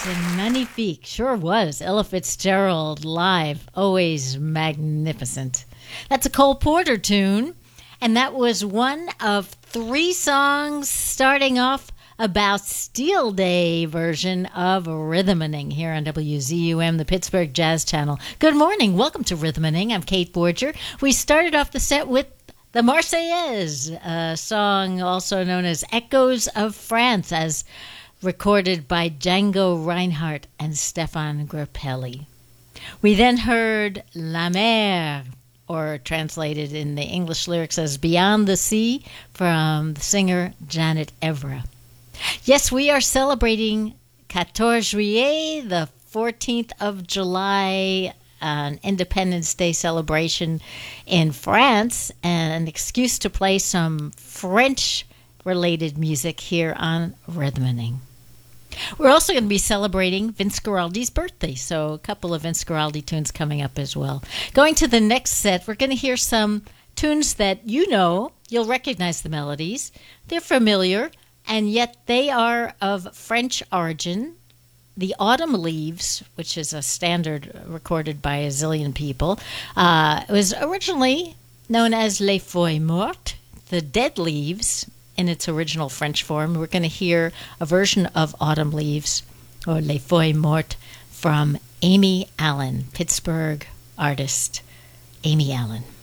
Magnifique. Sure was. Ella Fitzgerald live. Always magnificent. That's a Cole Porter tune. And that was one of three songs starting off a Bastille Day version of Rhythmaning here on WZUM, the Pittsburgh Jazz Channel. Good morning. Welcome to Rhythmaning. I'm Kate Borger. We started off the set with the Marseillaise, a song also known as Echoes of France, as recorded by Django Reinhardt and Stefan Grappelli. We then heard La Mer, or translated in the English lyrics as Beyond the Sea, from the singer Janet Evra. Yes, we are celebrating 14 Juillet, the 14th of July, an Independence Day celebration in France, and an excuse to play some French-related music here on Rhythmaning. We're also going to be celebrating Vince Guaraldi's birthday, so a couple of Vince Guaraldi tunes coming up as well. Going to the next set, we're going to hear some tunes that you'll recognize the melodies. They're familiar, and yet they are of French origin. The Autumn Leaves, which is a standard recorded by a zillion people, was originally known as Les Feuilles Mortes, the Dead Leaves, in its original French form. We're going to hear a version of Autumn Leaves, or Les Feuilles Mortes, from Amy Allen, Pittsburgh artist Amy Allen.